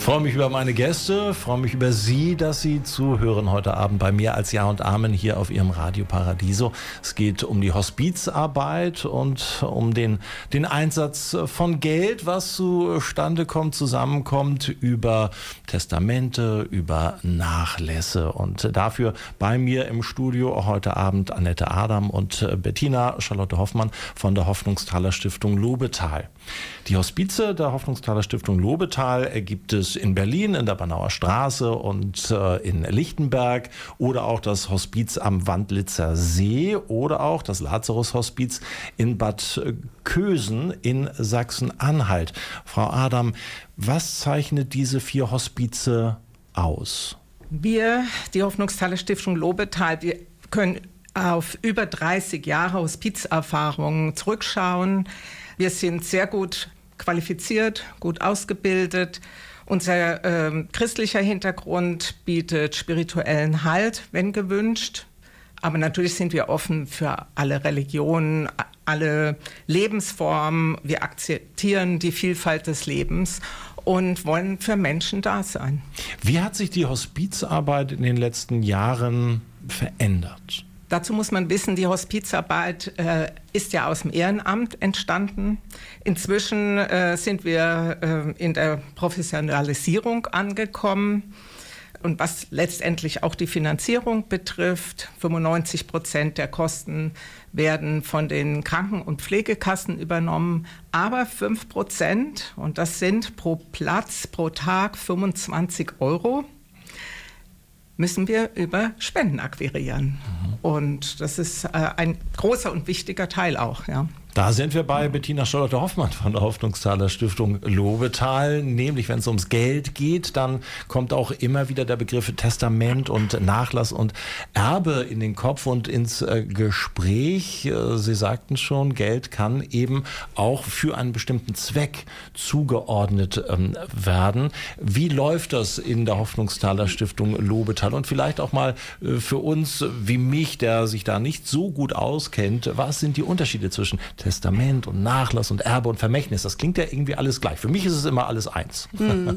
freue mich über meine Gäste, freue mich über Sie, dass Sie zuhören heute Abend bei mir als Ja und Amen hier auf Ihrem Radio Paradiso. Es geht um die Hospizarbeit und um den Einsatz von Geld, was zustande kommt, zusammenkommt über Testamente, über Nachlässe. Und dafür bei mir im Studio heute Abend Annette Adam und Bettina Charlotte Hoffmann von der Hoffnungsthaler Stiftung Lobetal. Die Hospize der Hoffnungsthaler Stiftung Lobetal gibt es in Berlin, in der Bernauer Straße und in Lichtenberg oder auch das Hospiz am Wandlitzer See oder auch das Lazarus-Hospiz in Bad Kösen in Sachsen-Anhalt. Frau Adam, was zeichnet diese 4 Hospize aus? Wir, die Hoffnungsthaler Stiftung Lobetal, wir können auf über 30 Jahre Hospizerfahrung zurückschauen. Wir sind sehr gut qualifiziert, gut ausgebildet. Unser christlicher Hintergrund bietet spirituellen Halt, wenn gewünscht. Aber natürlich sind wir offen für alle Religionen, alle Lebensformen. Wir akzeptieren die Vielfalt des Lebens und wollen für Menschen da sein. Wie hat sich die Hospizarbeit in den letzten Jahren verändert? Dazu muss man wissen, die Hospizarbeit ist ja aus dem Ehrenamt entstanden. Inzwischen sind wir in der Professionalisierung angekommen. Und was letztendlich auch die Finanzierung betrifft, 95% der Kosten werden von den Kranken- und Pflegekassen übernommen. Aber 5%, und das sind pro Platz, pro Tag 25 €, müssen wir über Spenden akquirieren. Und das ist ein großer und wichtiger Teil auch, ja. Da sind wir bei Bettina Charlotte Hoffmann von der Hoffnungsthaler Stiftung Lobetal. Nämlich, wenn es ums Geld geht, dann kommt auch immer wieder der Begriff Testament und Nachlass und Erbe in den Kopf und ins Gespräch. Sie sagten schon, Geld kann eben auch für einen bestimmten Zweck zugeordnet werden. Wie läuft das in der Hoffnungsthaler Stiftung Lobetal? Und vielleicht auch mal für uns, wie mich, der sich da nicht so gut auskennt, was sind die Unterschiede zwischen Testament und Nachlass und Erbe und Vermächtnis? Das klingt ja irgendwie alles gleich. Für mich ist es immer alles eins.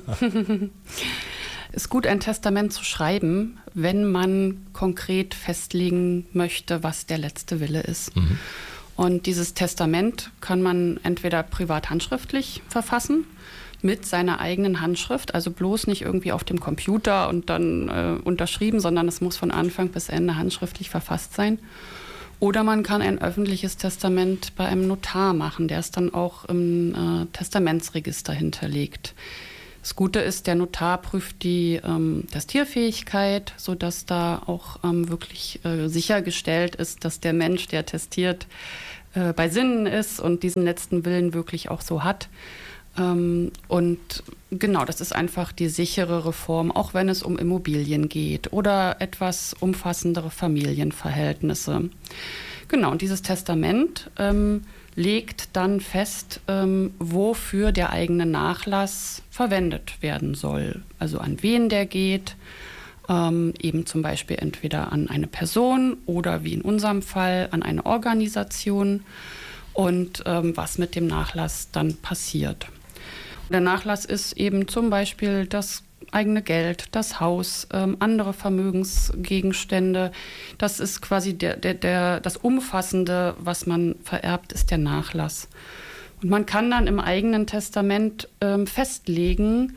Ist gut, ein Testament zu schreiben, wenn man konkret festlegen möchte, was der letzte Wille ist. Und dieses Testament kann man entweder privat handschriftlich verfassen, mit seiner eigenen Handschrift, also bloß nicht irgendwie auf dem Computer und dann unterschrieben, sondern es muss von Anfang bis Ende handschriftlich verfasst sein. Oder man kann ein öffentliches Testament bei einem Notar machen, der ist dann auch im Testamentsregister hinterlegt. Das Gute ist, der Notar prüft die Testierfähigkeit, sodass da auch wirklich sichergestellt ist, dass der Mensch, der testiert, bei Sinnen ist und diesen letzten Willen wirklich auch so hat. Und genau, das ist einfach die sichere Form, auch wenn es um Immobilien geht oder etwas umfassendere Familienverhältnisse. Genau, und dieses Testament legt dann fest, wofür der eigene Nachlass verwendet werden soll. Also an wen der geht, eben zum Beispiel entweder an eine Person oder wie in unserem Fall an eine Organisation und was mit dem Nachlass dann passiert. Der Nachlass ist eben zum Beispiel das eigene Geld, das Haus, andere Vermögensgegenstände. Das ist quasi das Umfassende, was man vererbt, ist der Nachlass. Und man kann dann im eigenen Testament festlegen,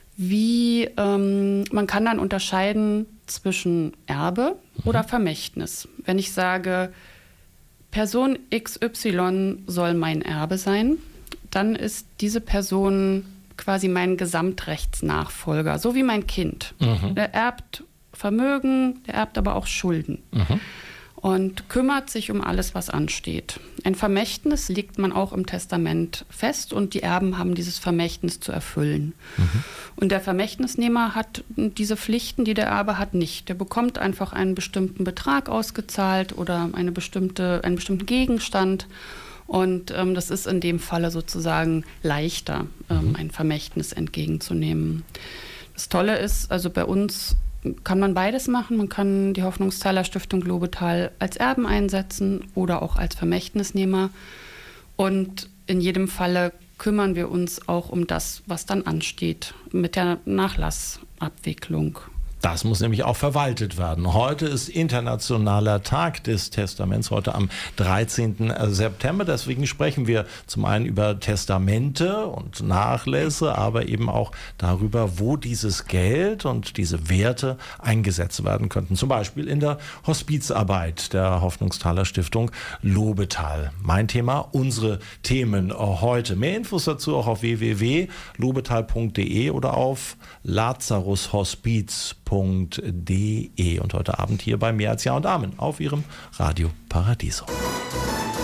man kann dann unterscheiden zwischen Erbe oder Vermächtnis. Wenn ich sage, Person XY soll mein Erbe sein, dann ist diese Person quasi mein Gesamtrechtsnachfolger, so wie mein Kind. Der erbt Vermögen, der erbt aber auch Schulden und kümmert sich um alles, was ansteht. Ein Vermächtnis legt man auch im Testament fest und die Erben haben dieses Vermächtnis zu erfüllen. Und der Vermächtnisnehmer hat diese Pflichten, die der Erbe hat, nicht. Der bekommt einfach einen bestimmten Betrag ausgezahlt oder einen bestimmten Gegenstand. Und das ist in dem Falle sozusagen leichter, ein Vermächtnis entgegenzunehmen. Das Tolle ist, also bei uns kann man beides machen. Man kann die Hoffnungsthaler Stiftung Lobetal als Erben einsetzen oder auch als Vermächtnisnehmer. Und in jedem Falle kümmern wir uns auch um das, was dann ansteht mit der Nachlassabwicklung. Das muss nämlich auch verwaltet werden. Heute ist Internationaler Tag des Testaments, heute am 13. September. Deswegen sprechen wir zum einen über Testamente und Nachlässe, aber eben auch darüber, wo dieses Geld und diese Werte eingesetzt werden könnten. Zum Beispiel in der Hospizarbeit der Hoffnungsthaler Stiftung Lobetal. Mein Thema, unsere Themen heute. Mehr Infos dazu auch auf www.lobetal.de oder auf lazarushospiz.de. Und heute Abend hier bei Mehr als Jahr und Amen auf Ihrem Radio Paradiso.